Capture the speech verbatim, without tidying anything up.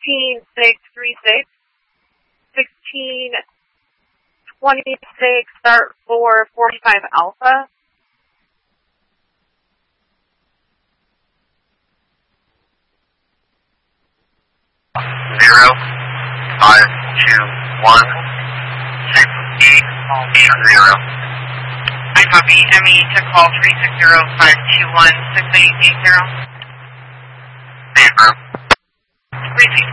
sixteen six three six, sixteen twenty-six, start for forty-five Alpha. Zero, five, two, one, six, eight, eight, zero. I copy. M E to call three six zero, five two one, six eight eight zero. Affirm. Repeat.